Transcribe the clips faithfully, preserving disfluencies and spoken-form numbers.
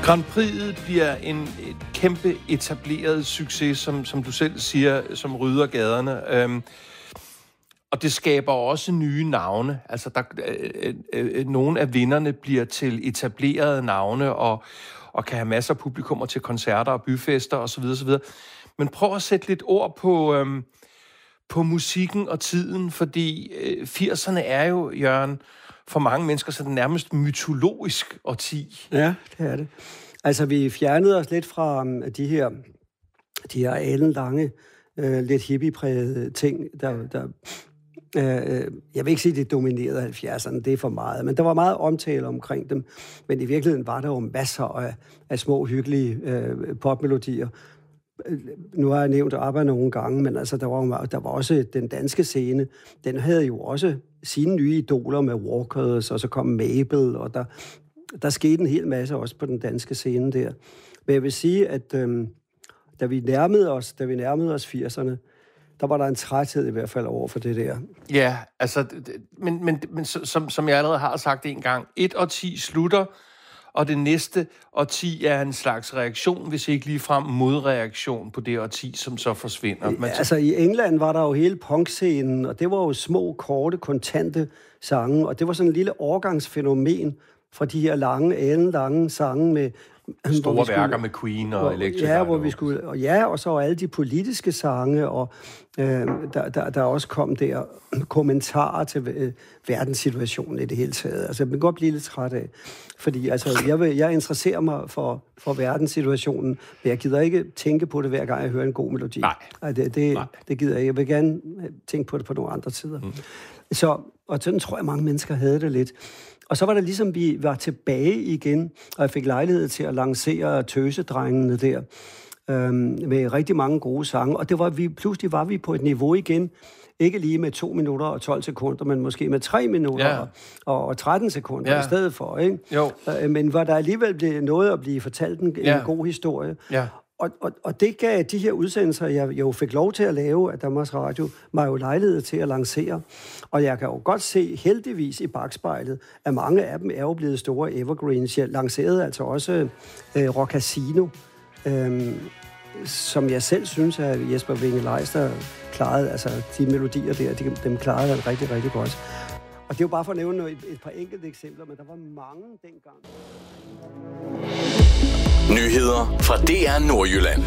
Grand Prix'et bliver en et kæmpe etableret succes, som, som du selv siger, som rydder gaderne. Øhm, og det skaber også nye navne. Altså, der, øh, øh, nogle af vinderne bliver til etablerede navne, og, og kan have masser af publikummer til koncerter og byfester osv. osv. Men prøv at sætte lidt ord på, øhm, på musikken og tiden, fordi øh, firserne er jo, Jørgen, for mange mennesker så er det nærmest mytologisk årti. Ja, det er det. Altså, vi fjernede os lidt fra um, de her, de her alenlange, øh, lidt hippieprægede ting, der, der øh, jeg vil ikke sige, det dominerede halvfjerdserne, det er for meget, men der var meget omtale omkring dem, men i virkeligheden var der jo masser af, af små, hyggelige øh, popmelodier. Nu har jeg nævnt ABBA nogle gange, men altså, der var, der var også den danske scene. Den havde jo også sine nye idoler med Walkers, og så kom Mabel, og der, der skete en hel masse også på den danske scene der. Men jeg vil sige, at øhm, da vi nærmede os, da vi nærmede os firserne, der var der en træthed i hvert fald over for det der. Ja, altså, men, men, men som, som jeg allerede har sagt en gang, et årti slutter, og det næste årti er en slags reaktion, hvis ikke ligefrem modreaktion på det årti, som så forsvinder. Ja, altså i England var der jo hele punkscenen, og det var jo små, korte, kontante sange, og det var sådan en lille overgangsfænomen fra de her lange, alenlange sange med store skulle, værker med Queen og Electric. Ja, hvor vi skulle, og ja, og så alle de politiske sange, og øh, der, der, der også kom der kommentarer til øh, verdenssituationen i det hele taget. Altså, jeg kan godt blive lidt træt af, fordi altså, jeg, vil, jeg interesserer mig for, for verdenssituationen, men jeg gider ikke tænke på det, hver gang jeg hører en god melodi. Nej. Ej, det, det, Nej. det gider jeg. Jeg vil gerne tænke på det på nogle andre tider. Mm. Så, og sådan tror jeg, mange mennesker havde det lidt. Og så var det ligesom, vi var tilbage igen, og jeg fik lejlighed til at lancere tøsedrengene der, øhm, med rigtig mange gode sange. Og det var vi, pludselig var vi på et niveau igen, ikke lige med to minutter og tolv sekunder, men måske med tre minutter ja. og, og tretten sekunder ja. i stedet for, ikke? Jo. Men hvor der alligevel blev noget at blive fortalt en, ja. en god historie. Ja. Og, og, og det gav de her udsendelser, jeg jo fik lov til at lave af Danmarks Radio, mig jo lejlighed til at lancere. Og jeg kan jo godt se heldigvis i bagspejlet, at mange af dem er jo blevet store evergreens. Jeg lancerede altså også øh, Rock Casino, øh, som jeg selv synes, at Jesper Winge Leister klarede, altså de melodier der, de, dem klarede han rigtig, rigtig godt. Og det er jo bare for at nævne et, et par enkelte eksempler, men der var mange dengang. Nyheder fra D R Nordjylland.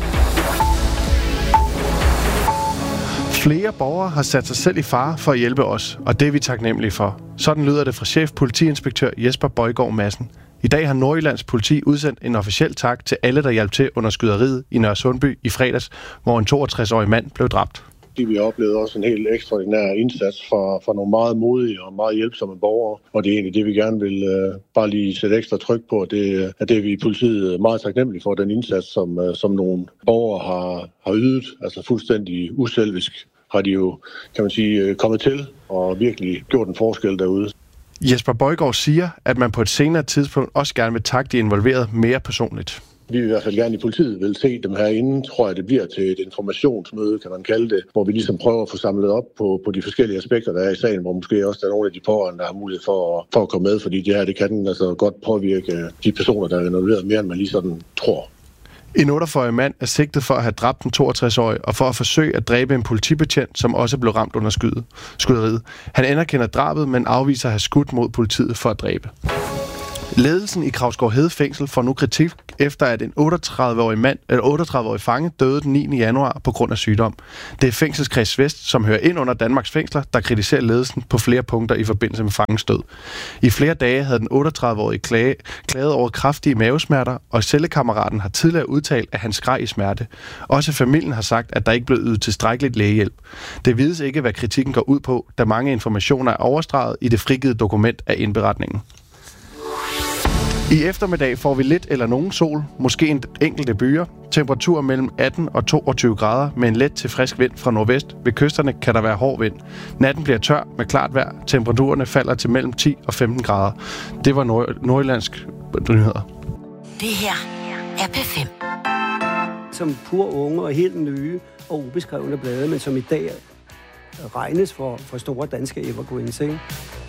Flere borgere har sat sig selv i fare for at hjælpe os, og det er vi taknemmelige for. Sådan lyder det fra chef politiinspektør Jesper Bøjgaard Madsen. I dag har Nordjyllands politi udsendt en officiel tak til alle, der hjalp til under skyderiet i Nørresundby i fredags, hvor en toogtres-årig mand blev dræbt. Vi har oplevet også en helt ekstraordinær indsats fra, fra nogle meget modige og meget hjælpsomme borgere, og det er egentlig det, vi gerne vil uh, bare lige sætte ekstra tryk på. Det er det, vi i politiet meget taknemmelige for, den indsats, som, uh, som nogle borgere har, har ydet, altså fuldstændig uselvisk har de jo, kan man sige, kommet til og virkelig gjort en forskel derude. Jesper Bøjgaard siger, at man på et senere tidspunkt også gerne vil takke de involverede mere personligt. Vi vil i hvert fald gerne i politiet vil se dem herinde, tror jeg det bliver til et informationsmøde, kan man kalde det, hvor vi ligesom prøver at få samlet op på, på de forskellige aspekter, der er i sagen, hvor måske også der er nogle af de pårørende, der har mulighed for at, for at komme med, fordi det her, det kan den altså godt påvirke de personer, der er involveret mere, end man lige sådan tror. En otteogfyrre-årig mand er sigtet for at have dræbt en toogtres-årig og for at forsøge at dræbe en politibetjent, som også blev ramt under skyde, skyderiet. Han anerkender drabet, men afviser at have skudt mod politiet for at dræbe. Ledelsen i Kragsgård Hede fængsel får nu kritik efter, at en otteogtredive-årig mand, eller otteogtredive-årig fange døde den niende januar på grund af sygdom. Det er Fængselskreds Vest, som hører ind under Danmarks fængsler, der kritiserer ledelsen på flere punkter i forbindelse med fangens død. I flere dage havde den otteogtredive-årige klage, klaget over kraftige mavesmerter, og cellekammeraten har tidligere udtalt, at han skreg i smerte. Også familien har sagt, at der ikke blev ydet tilstrækkeligt lægehjælp. Det vides ikke, hvad kritikken går ud på, da mange informationer er overstreget i det frigivet dokument af indberetningen. I eftermiddag får vi lidt eller nogen sol, måske en enkelte byer. Temperatur mellem atten og toogtyve grader med en let til frisk vind fra nordvest. Ved kysterne kan der være hård vind. Natten bliver tør med klart vejr. Temperaturerne falder til mellem ti og femten grader. Det var nord- nordjyllandsk nyheder. Det her er P fem. Som pur unge og helt nye og ubeskrevne blade, men som i dag regnes for, for store danske evergreens, ikke?